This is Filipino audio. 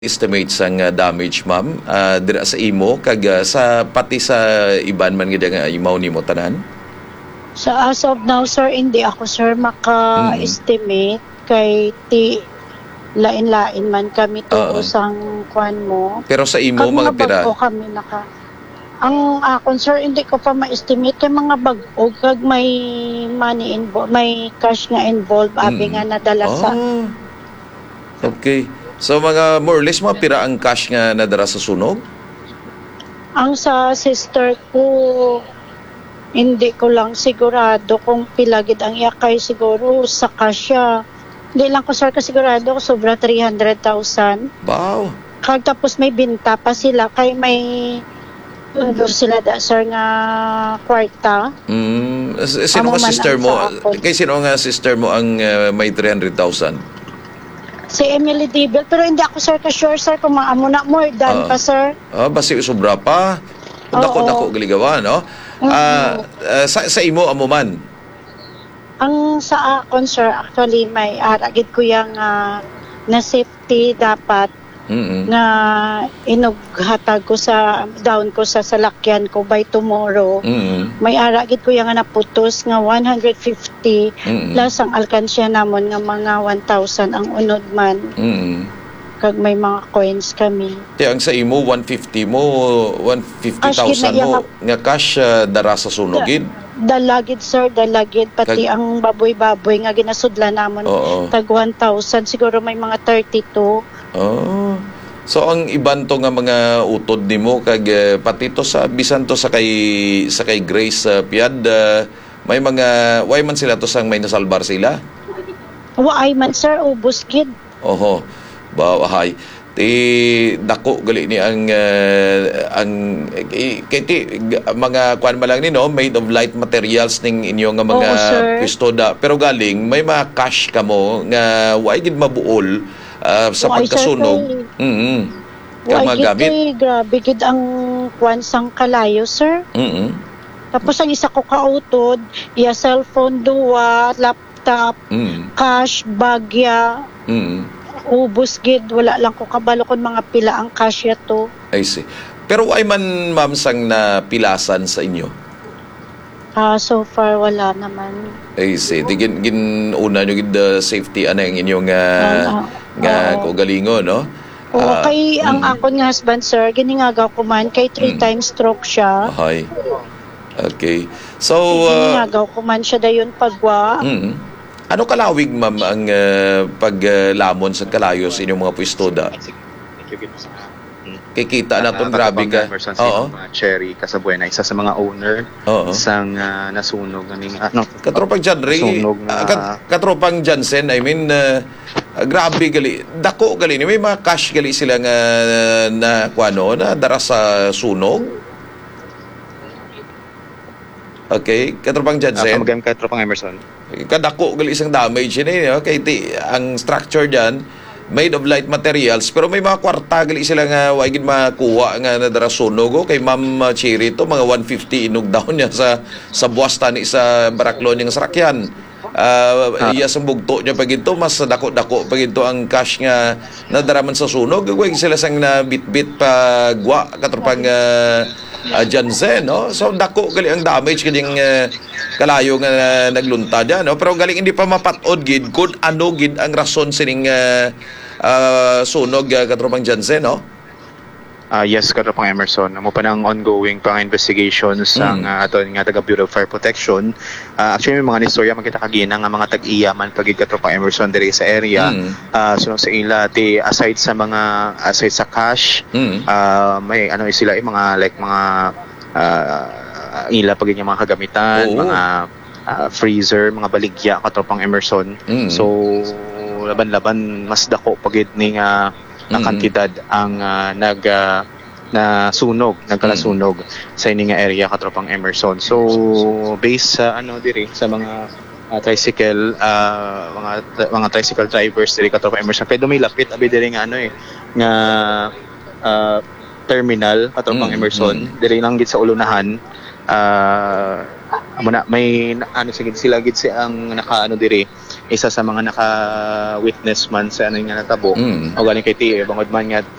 estimate sang damage ma'am dira sa imo kag sa pati sa iban man gid nga imaw nimo tanan? So as of now sir, hindi ako sir maka-estimate kay lain-lain man kami tuos ang kwan mo. Pero sa imo Kag mga pira. Bago kami ang akon sir hindi ko pa ma-estimate kay mga bag-o kag may money involved, may cash nga involved abi nga nadala sa. Okay. So mga more or less mga pira ang cash nga nadara sa sunog? Ang sa sister ko, hindi ko lang sigurado kung pilagid ang yakay, siguro sa kasya. Hindi lang ko sir kasigurado, sobra 300,000. Wow. Kag tapos may binta pa sila, kay may sila da sir nga kwarta. Sino nga sister mo? Kay sino nga sister mo ang may 300,000? Si Emily Dibel, pero hindi ako sir ka-sure sir kung maamo na more than pa sir. Basi sobra pa. Dako galigawa, no? Sa imo amo man. Ang sa akon sir, actually may aragid ko yang na safety dapat na inughatag ko sa down ko sa salakyan ko by tomorrow. May aragid ko yang naputos nga 150 plus ang alkansya namon nga mga 1,000 ang unod man. Kag may mga coins kami. Ang sa imo 150 mo 150,000 mo nga cash dara sa sunogid. Dalagid sir, dalagid pati ang baboy-baboy nga ginasudla namon tag 1,000 siguro may mga 32. So ang iban to nga mga utod nimo kag pati to sa bisan to sa kay Grace Piad may mga way man sila to sang may nasalbar sila? Waay man sir, ubos gid. Bawahay. Dako gali ni ang mga kuan man lang ni no, made of light materials ning inyo nga mga pistoda, pero galing may mga cash kamo nga way gid mabuol sa pagkasunog. Mga gamit. Grabe gid ang kwan sang kalayo sir. Tapos ang isa ko kautod, iya cellphone duwa, laptop, cash, bagya. Ubos gid, wala lang ko kabalo kon mga pila ang cash to. I see. Pero ay man ma'am sang na pilasan sa inyo? So far wala naman. I see. Gin una nyo gid safety ana ang inyong nga kaugalingon, no? Kay ang akon nga husband sir, giningagaw ko man kay 3 times stroke siya. Okay. So giningagaw ko man siya dayon pagwa. Ano kalawig ma'am ang paglamon sa kalayo sa inyong mga pwestoda? Kikita na itong grabe ka. Cherry Casabuena, isa sa mga owner sang nasunog. Katropang Katropang Jansen, I mean, grabe gali. Dako gali. May mga cash gali sila nga na dara sa sunog. Okay, Katropang Jansen. Katropang Emerson. Kadako gali isang damage yun kay ang structure diyan made of light materials, pero may mga kwarta gali sila nga way gid makuha nga nadara sunog kay Ma'am Cherry to mga 150 inog down niya sa buwas tani sa Baraklon yang sarakyan. Iya sa bugto niya paginto mas dako-dako paginto ang cash nga nadara man sa sunog way sila sang na bit-bit pa gwa Katropang Jansen, no? So dako gali ang damage kanyang kalayo nga naglunta dyan, no? Pero galing hindi pa mapatod gid kung ano gid ang rason sining sunog Katropang Jansen, no? Yes, Katropang Emerson. Mo pa ng ongoing pang investigations ang aton nga taga Bureau of Fire Protection. Actually may mga istorya man kita kagina nga mga tag-iyaman pagid Katropang Emerson diri sa area. So sa ila aside sa cash, may sila mga ila pagid nga mga kagamitan, mga freezer, mga baligya Katropang Emerson. So laban-laban mas dako pagid ni nga na kantidad ang nagkalasunog sa ining area Katropang Emerson. So based sa sa mga tricycle mga tricycle drivers diri Katropang Emerson kay dumilapit abi diri nga nga terminal Katropang Emerson diri lang gid sa ulunahan. May sila gid ang nakaano diri isa sa mga naka-witness man sa ano nga natabo o galing kay TIA bangod man nga